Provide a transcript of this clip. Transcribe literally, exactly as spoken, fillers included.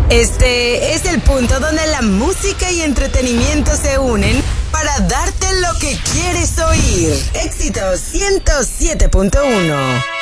Este es el punto donde la música y entretenimiento se unen para darte lo que quieres oír. Éxito ciento siete punto uno.